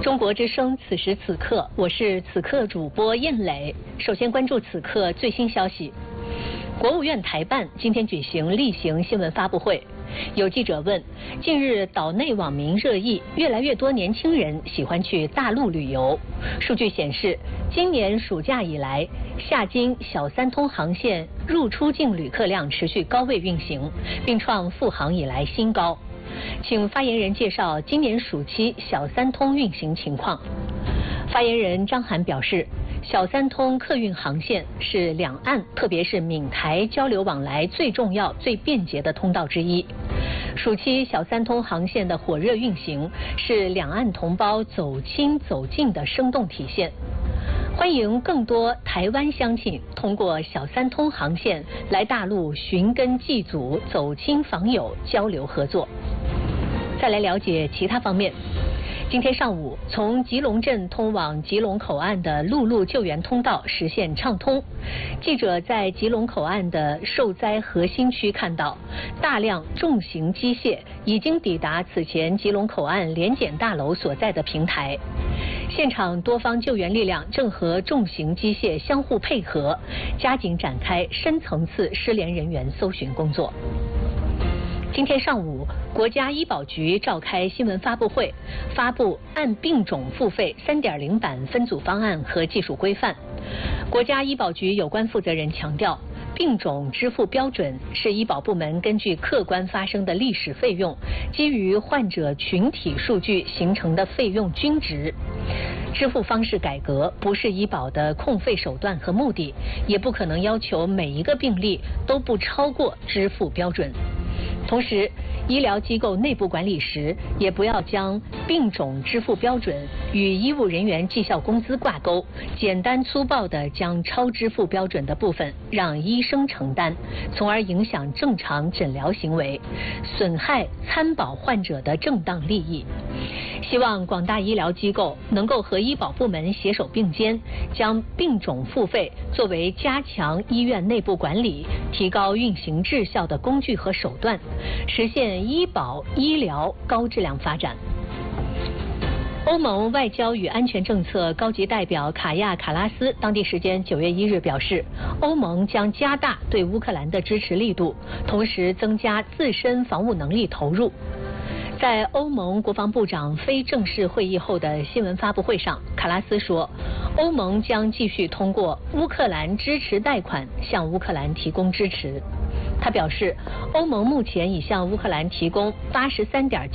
中国之声，此时此刻，我是此刻主播燕磊。首先关注此刻最新消息。国务院台办今天举行例行新闻发布会，有记者问：近日岛内网民热议，越来越多年轻人喜欢去大陆旅游。数据显示，今年暑假以来，厦京小三通航线入出境旅客量持续高位运行，并创复航以来新高。请发言人介绍今年暑期小三通运行情况。发言人张涵表示，小三通客运航线是两岸特别是闽台交流往来最重要、最便捷的通道之一。暑期小三通航线的火热运行，是两岸同胞走亲走近的生动体现。欢迎更多台湾乡亲通过小三通航线来大陆寻根祭祖、走亲访友、交流合作。再来了解其他方面。今天上午，从吉隆镇通往吉隆口岸的陆路救援通道实现畅通。记者在吉隆口岸的受灾核心区看到，大量重型机械已经抵达此前吉隆口岸联检大楼所在的平台。现场多方救援力量正和重型机械相互配合，加紧展开深层次失联人员搜寻工作。今天上午，国家医保局召开新闻发布会，发布按病种付费 3.0 版分组方案和技术规范。国家医保局有关负责人强调，病种支付标准是医保部门根据客观发生的历史费用，基于患者群体数据形成的费用均值。支付方式改革不是医保的控费手段和目的，也不可能要求每一个病例都不超过支付标准。同时，医疗机构内部管理时，也不要将病种支付标准与医务人员绩效工资挂钩，简单粗暴地将超支付标准的部分让医生承担，从而影响正常诊疗行为，损害参保患者的正当利益。希望广大医疗机构能够和医保部门携手并肩，将病种付费作为加强医院内部管理、提高运行质效的工具和手段，实现医保医疗高质量发展。欧盟外交与安全政策高级代表卡亚卡拉斯当地时间9月1日表示，欧盟将加大对乌克兰的支持力度，同时增加自身防务能力投入。在欧盟国防部长非正式会议后的新闻发布会上，卡拉斯说，欧盟将继续通过乌克兰支持贷款向乌克兰提供支持。他表示，欧盟目前已向乌克兰提供83.7